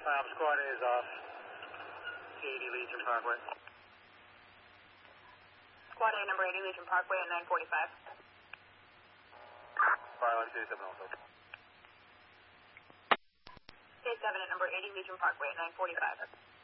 Squad A is off 80 Legion Parkway. Squad A, number 80 Legion Parkway at 9:45. Firelight 7 also. K7 at number 80 Legion Parkway at 9:45.